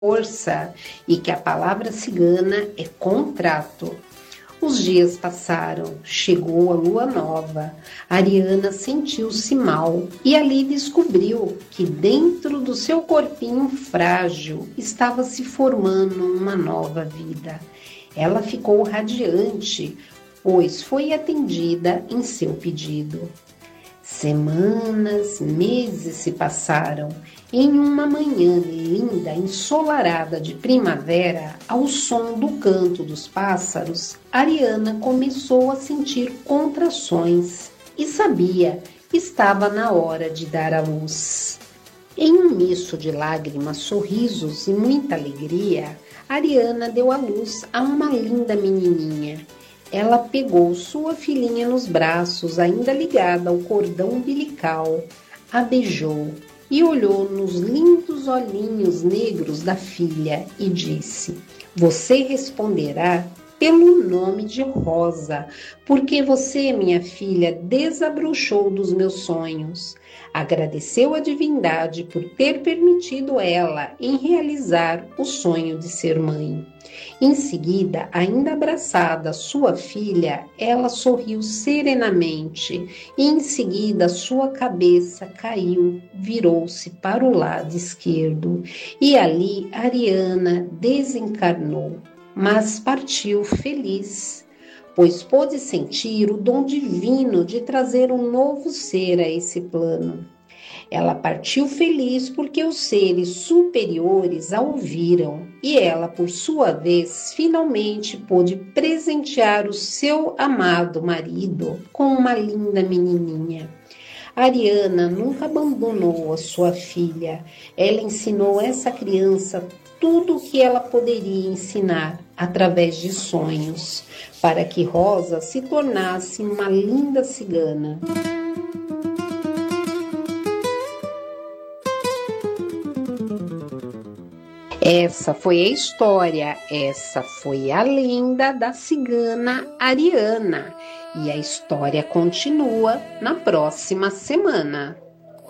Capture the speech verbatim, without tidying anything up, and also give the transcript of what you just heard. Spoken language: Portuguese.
força e que a palavra cigana é contrato. Os dias passaram, chegou a lua nova. Ariana sentiu-se mal e ali descobriu que dentro do seu corpinho frágil estava se formando uma nova vida. Ela ficou radiante, pois foi atendida em seu pedido. Semanas, meses se passaram. Em uma manhã linda, ensolarada de primavera, ao som do canto dos pássaros, Ariana começou a sentir contrações e sabia que estava na hora de dar à luz. Em um misto de lágrimas, sorrisos e muita alegria, Ariana deu à luz a uma linda menininha. Ela pegou sua filhinha nos braços, ainda ligada ao cordão umbilical, a beijou e olhou nos lindos olhinhos negros da filha e disse: "Você responderá pelo nome de Rosa, porque você, minha filha, desabrochou dos meus sonhos." Agradeceu a divindade por ter permitido ela em realizar o sonho de ser mãe. Em seguida, ainda abraçada sua filha, ela sorriu serenamente e em seguida sua cabeça caiu, virou-se para o lado esquerdo e ali Ariana desencarnou, mas partiu feliz, pois pôde sentir o dom divino de trazer um novo ser a esse plano. Ela partiu feliz porque os seres superiores a ouviram e ela, por sua vez, finalmente pôde presentear o seu amado marido com uma linda menininha. Ariana nunca abandonou a sua filha. Ela ensinou essa criança tudo o que ela poderia ensinar através de sonhos, para que Rosa se tornasse uma linda cigana. Essa foi a história, essa foi a lenda da cigana Ariana. E a história continua na próxima semana.